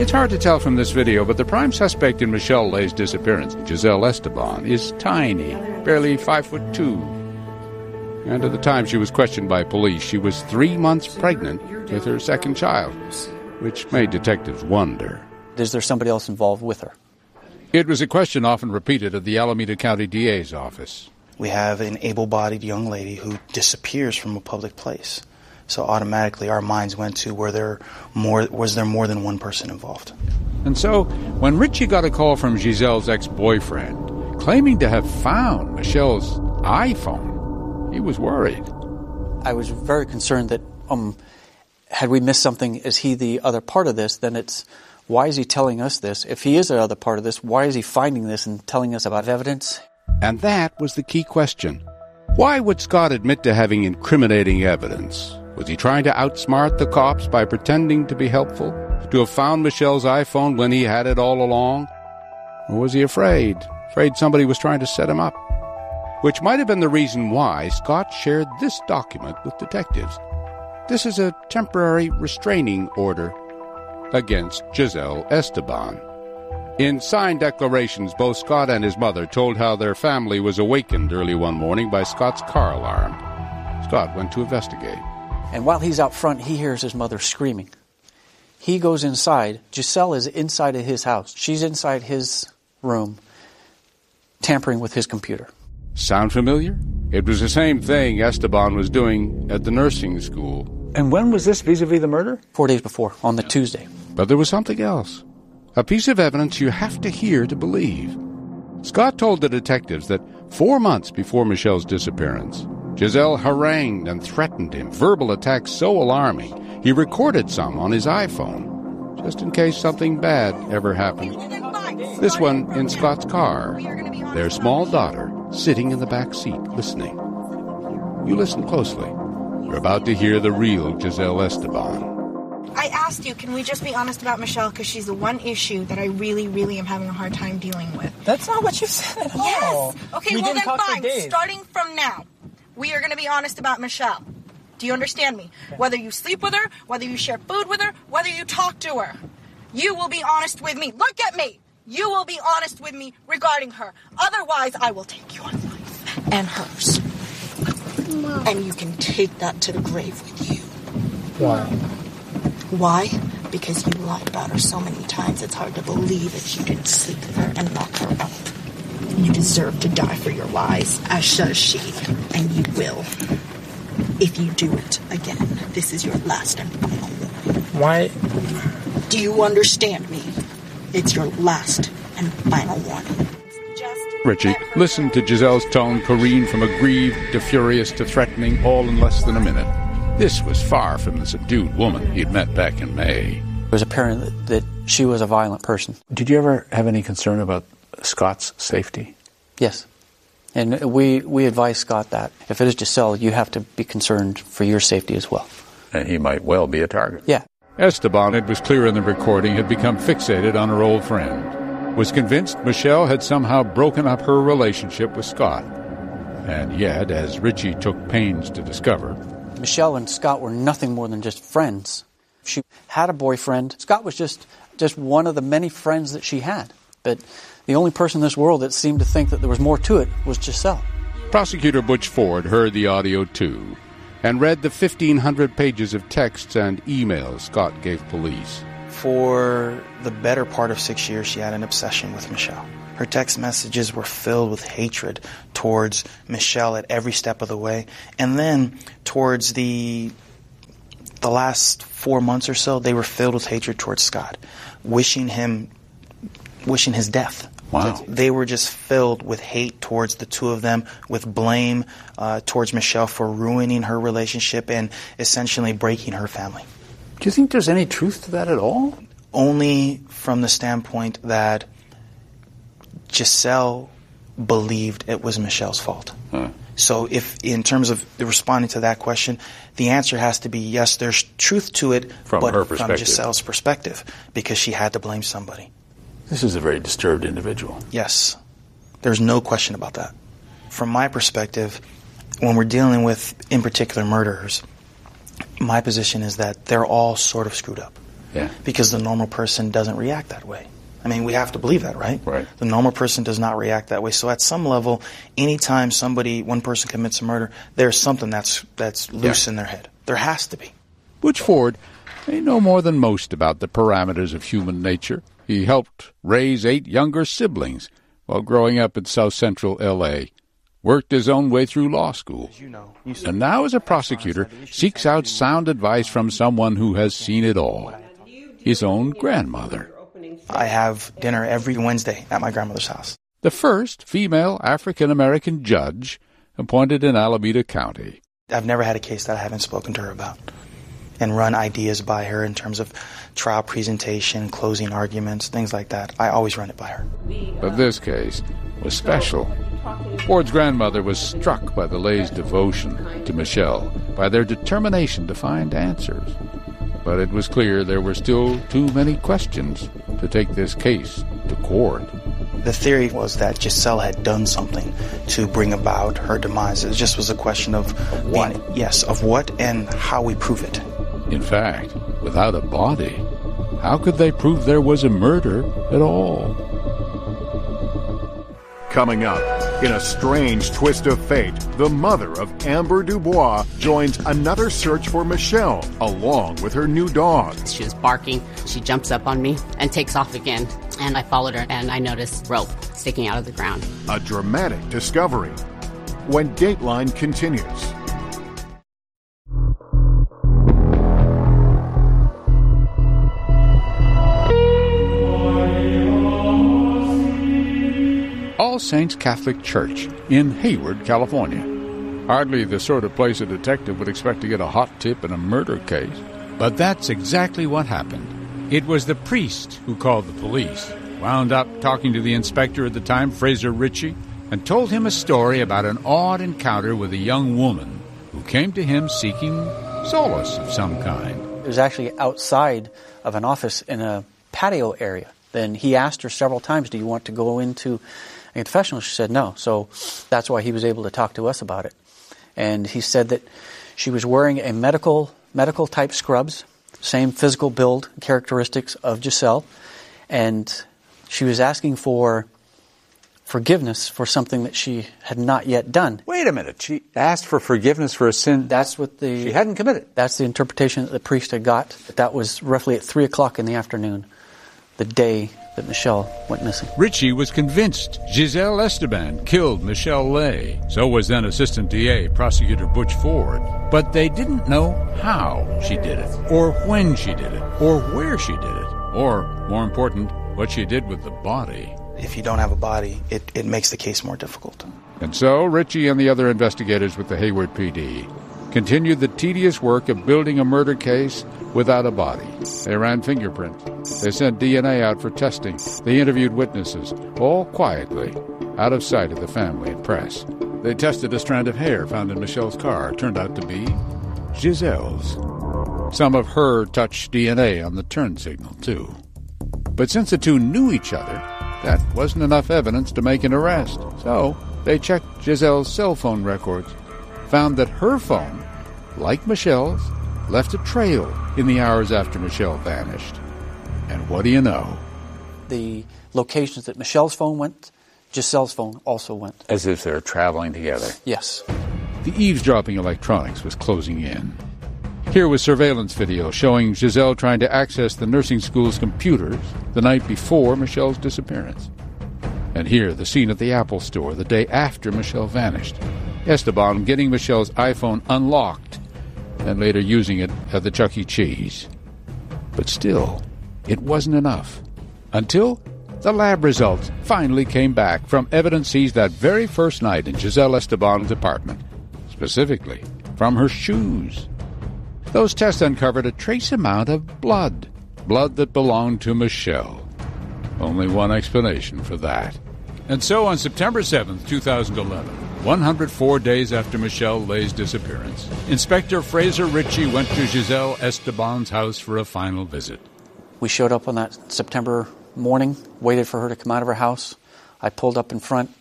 It's hard to tell from this video, but the prime suspect in Michelle Lay's disappearance, Giselle Esteban, is tiny, barely 5'2". And at the time she was questioned by police, she was 3 months pregnant with her second child, which made detectives wonder. Is there somebody else involved with her? It was a question often repeated at the Alameda County DA's office. We have an able-bodied young lady who disappears from a public place. So automatically our minds went to, was there more than one person involved? And so when Richie got a call from Giselle's ex-boyfriend claiming to have found Michelle's iPhone, he was worried. I was very concerned that had we missed something, is he the other part of this? Then it's, why is he telling us this? If he is the other part of this, why is he finding this and telling us about evidence? And that was the key question. Why would Scott admit to having incriminating evidence? Was he trying to outsmart the cops by pretending to be helpful? To have found Michelle's iPhone when he had it all along? Or was he afraid somebody was trying to set him up? Which might have been the reason why Scott shared this document with detectives. This is a temporary restraining order against Giselle Esteban. In signed declarations, both Scott and his mother told how their family was awakened early one morning by Scott's car alarm. Scott went to investigate. And while he's out front, he hears his mother screaming. He goes inside. Giselle is inside of his house. She's inside his room, tampering with his computer. Sound familiar? It was the same thing Esteban was doing at the nursing school. And when was this vis-a-vis the murder? 4 days before, on the Tuesday. But there was something else. A piece of evidence you have to hear to believe. Scott told the detectives that 4 months before Michelle's disappearance, Giselle harangued and threatened him, verbal attacks so alarming, he recorded some on his iPhone, just in case something bad ever happened. This one in Scott's car, their small daughter sitting in the back seat listening. You listen closely. You're about to hear the real Giselle Esteban. I asked you, can we just be honest about Michelle, because she's the one issue that I really, really am having a hard time dealing with. That's not what you said at all. Yes. Okay, well then fine. Starting from now, we are going to be honest about Michelle. Do you understand me? Okay. Whether you sleep with her, whether you share food with her, whether you talk to her, you will be honest with me. Look at me. You will be honest with me regarding her. Otherwise, I will take your life and hers. Mom. And you can take that to the grave with you. Why? Why? Because you lied about her so many times, it's hard to believe that you didn't sleep with her and lock her up. You deserve to die for your lies, as does she. And you will. If you do it again, this is your last and final warning. Why? Do you understand me? It's your last and final warning. Richie, listen to Giselle's tone careen from aggrieved to furious to threatening all in less than a minute. This was far from the subdued woman he'd met back in May. It was apparent that she was a violent person. Did you ever have any concern about Scott's safety? Yes. And we advise Scott that if it is Giselle, you have to be concerned for your safety as well. And he might well be a target. Yeah. Esteban, it was clear in the recording, had become fixated on her old friend, was convinced Michelle had somehow broken up her relationship with Scott. And yet, as Richie took pains to discover, Michelle and Scott were nothing more than just friends. She had a boyfriend. Scott was just one of the many friends that she had. But the only person in this world that seemed to think that there was more to it was Giselle. Prosecutor Butch Ford heard the audio too and read the 1,500 pages of texts and emails Scott gave police. For the better part of 6 years, she had an obsession with Michelle. Her text messages were filled with hatred towards Michelle at every step of the way. And then towards the last 4 months or so, they were filled with hatred towards Scott, wishing his death. Wow. They were just filled with hate towards the two of them, with blame towards Michelle for ruining her relationship and essentially breaking her family. Do you think there's any truth to that at all? Only from the standpoint that Giselle believed it was Michelle's fault. So if, in terms of responding to that question, the answer has to be yes, there's truth to it, but from Giselle's perspective, because she had to blame somebody. This is a very disturbed individual. Yes. There's no question about that. From my perspective, when we're dealing with, in particular, murderers, my position is that they're all sort of screwed up. Yeah. Because the normal person doesn't react that way. I mean, we have to believe that, right? Right. The normal person does not react that way. So at some level, anytime one person commits a murder, there's something that's loose in their head. There has to be. Butch Ford may know more than most about the parameters of human nature. He helped raise 8 younger siblings while growing up in South Central L.A., worked his own way through law school, and now as a prosecutor seeks out sound advice from someone who has seen it all, his own grandmother. I have dinner every Wednesday at my grandmother's house. The first female African-American judge appointed in Alameda County. I've never had a case that I haven't spoken to her about and run ideas by her in terms of trial presentation, closing arguments, things like that. I always run it by her. But this case was special. Ford's grandmother was struck by the Lays' devotion to Michelle, by their determination to find answers. But it was clear there were still too many questions to take this case to court. The theory was that Giselle had done something to bring about her demise. It just was a question of what? Of what and how we prove it. In fact, without a body, how could they prove there was a murder at all? Coming up, in a strange twist of fate, the mother of Amber Dubois joins another search for Michelle, along with her new dog. She was barking. She jumps up on me and takes off again. And I followed her, and I noticed rope sticking out of the ground. A dramatic discovery. When Dateline continues. All Saints Catholic Church in Hayward, California. Hardly the sort of place a detective would expect to get a hot tip in a murder case. But that's exactly what happened. It was the priest who called the police, wound up talking to the inspector at the time, Fraser Ritchie, and told him a story about an odd encounter with a young woman who came to him seeking solace of some kind. It was actually outside of an office in a patio area. Then he asked her several times, do you want to go into a confessional? She said no. So that's why he was able to talk to us about it. And he said that she was wearing a medical type scrubs, same physical build characteristics of Giselle, and she was asking for forgiveness for something that she had not yet done. Wait a minute. She asked for forgiveness for a sin she hadn't committed. That's the interpretation that the priest had got. That was roughly at 3 o'clock in the afternoon, the day that Michelle went missing. Ritchie was convinced Giselle Esteban killed Michelle Lay. So was then Assistant DA Prosecutor Butch Ford. But they didn't know how she did it, or when she did it, or where she did it, or, more important, what she did with the body. If you don't have a body, it makes the case more difficult. And so Ritchie and the other investigators with the Hayward PD continued the tedious work of building a murder case without a body. They ran fingerprints. They sent DNA out for testing. They interviewed witnesses, all quietly, out of sight of the family and press. They tested a strand of hair found in Michelle's car. It turned out to be Giselle's. Some of her touched DNA on the turn signal, too. But since the two knew each other, that wasn't enough evidence to make an arrest. So they checked Giselle's cell phone records, found that her phone, like Michelle's, left a trail in the hours after Michelle vanished. And what do you know? The locations that Michelle's phone went, Giselle's phone also went. As if they were traveling together. Yes. The eavesdropping electronics was closing in. Here was surveillance video showing Giselle trying to access the nursing school's computers the night before Michelle's disappearance. And here, the scene at the Apple store the day after Michelle vanished. Esteban getting Michelle's iPhone unlocked and later using it at the Chuck E. Cheese. But still, it wasn't enough. Until the lab results finally came back from evidence seized that very first night in Giselle Esteban's apartment. Specifically, from her shoes. Those tests uncovered a trace amount of blood that belonged to Michelle. Only one explanation for that. And so on September 7th, 2011, 104 days after Michelle Lay's disappearance, Inspector Fraser Ritchie went to Giselle Esteban's house for a final visit. We showed up on that September morning, waited for her to come out of her house. I pulled up in front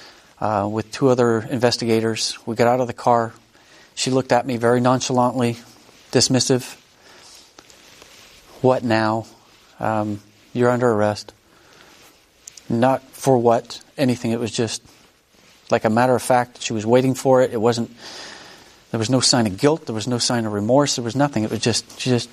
with 2 other investigators. We got out of the car. She looked at me very nonchalantly, dismissive. what now? You're under arrest. Not for what, anything. It was just like a matter of fact. She was waiting for it. There was no sign of guilt. There was no sign of remorse. There was nothing. It was just,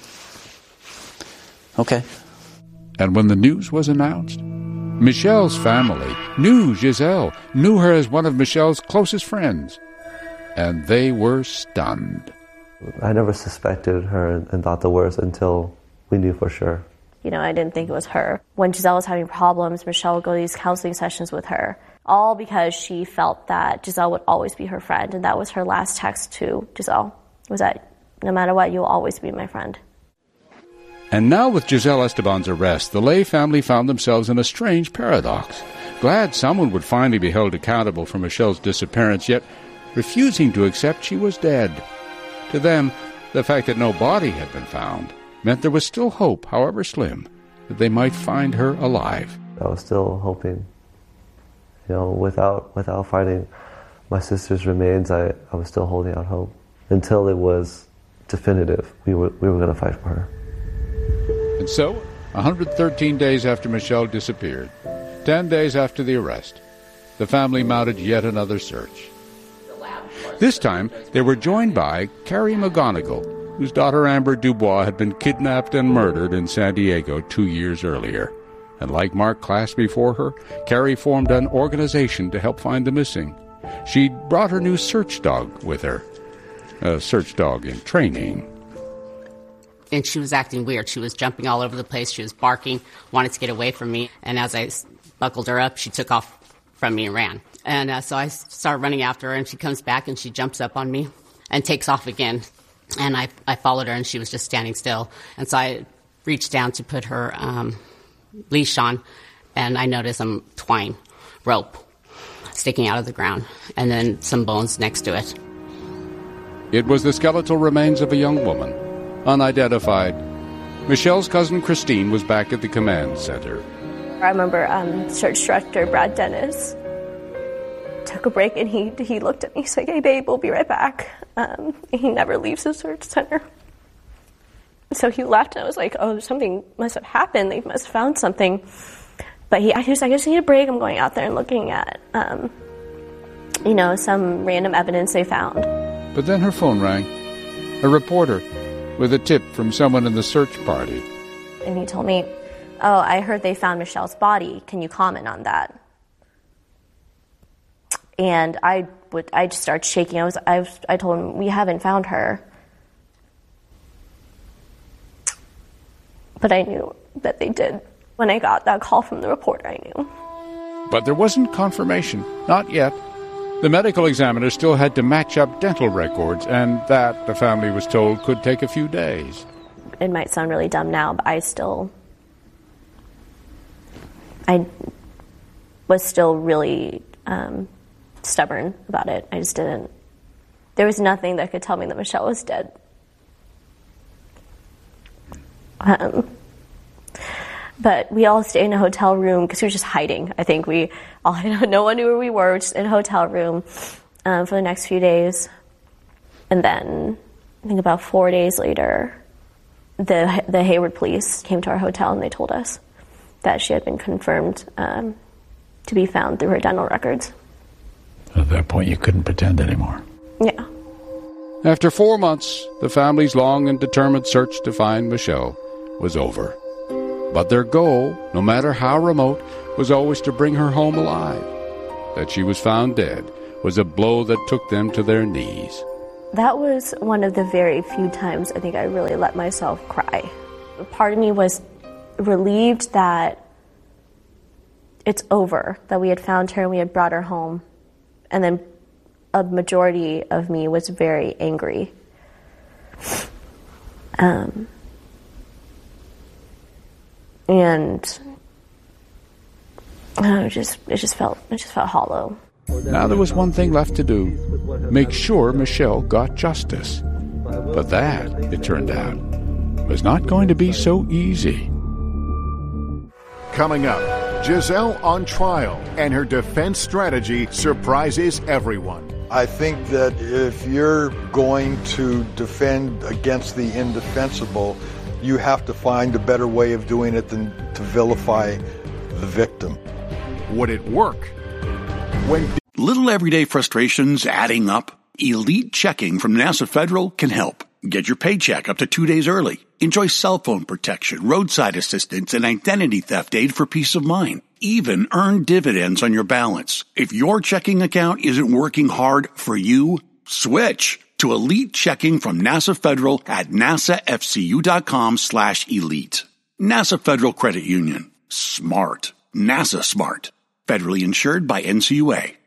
okay. And when the news was announced, Michelle's family knew Giselle, knew her as one of Michelle's closest friends, and they were stunned. I never suspected her and thought the worst until we knew for sure. I didn't think it was her. When Giselle was having problems, Michelle would go to these counseling sessions with her, all because she felt that Giselle would always be her friend, and that was her last text to Giselle, was that no matter what, you'll always be my friend. And now with Giselle Esteban's arrest, the Lay family found themselves in a strange paradox. Glad someone would finally be held accountable for Michelle's disappearance, yet refusing to accept she was dead. To them, the fact that no body had been found meant there was still hope, however slim, that they might find her alive. I was still hoping. Without finding my sister's remains, I was still holding out hope. Until it was definitive, we were going to fight for her. And so, 113 days after Michelle disappeared, 10 days after the arrest, the family mounted yet another search. This time, they were joined by Carrie McGonigal, whose daughter Amber Dubois had been kidnapped and murdered in San Diego 2 years earlier. And like Mark Klass before her, Carrie formed an organization to help find the missing. She'd brought her new search dog with her, a search dog in training. And she was acting weird. She was jumping all over the place. She was barking, wanted to get away from me. And as I buckled her up, she took off from me and ran. And so I started running after her, and she comes back, and she jumps up on me and takes off again. And I followed her, and she was just standing still. And so I reached down to put her leash on, and I noticed some twine rope sticking out of the ground, and then some bones next to it. It was the skeletal remains of a young woman, unidentified. Michelle's cousin Christine was back at the command center. I remember Search Director Brad Dennis took a break, and he looked at me. He's like, "Hey, babe, we'll be right back." He never leaves the search center. So he left, and I was like, "Oh, something must have happened. They must have found something." But he was like, "I just need a break. I'm going out there and looking at, some random evidence they found." But then her phone rang. A reporter with a tip from someone in the search party. And he told me, "Oh, I heard they found Michelle's body. Can you comment on that?" And I just started shaking. I told him, "We haven't found her." But I knew that they did. When I got that call from the reporter, I knew. But there wasn't confirmation. Not yet. The medical examiner still had to match up dental records, and that, the family was told, could take a few days. It might sound really dumb now, but I was still really stubborn about it. I just didn't. There was nothing that could tell me that Michelle was dead. But we all stayed in a hotel room because we were just hiding. I think no one knew where we were. We were just in a hotel room for the next few days. And then I think about 4 days later, the Hayward police came to our hotel, and they told us that she had been confirmed to be found through her dental records. At that point, you couldn't pretend anymore. Yeah. After 4 months, the family's long and determined search to find Michelle was over. But their goal, no matter how remote, was always to bring her home alive. That she was found dead was a blow that took them to their knees. That was one of the very few times I think I really let myself cry. Part of me was relieved that it's over, that we had found her and we had brought her home. And then a majority of me was very angry. And it just felt hollow. Now there was one thing left to do: make sure Michelle got justice. But that, it turned out, was not going to be so easy. Coming up, Giselle on trial, and her defense strategy surprises everyone. I think that if you're going to defend against the indefensible, You have to find a better way of doing it than to vilify the victim. Would it work? When little everyday frustrations adding up? Elite Checking from NASA Federal can help. Get your paycheck up to 2 days early. Enjoy cell phone protection, roadside assistance, and identity theft aid for peace of mind. Even earn dividends on your balance. If your checking account isn't working hard for you, switch to Elite Checking from NASA Federal at nasafcu.com/elite. NASA Federal Credit Union. Smart. NASA smart. Federally insured by NCUA.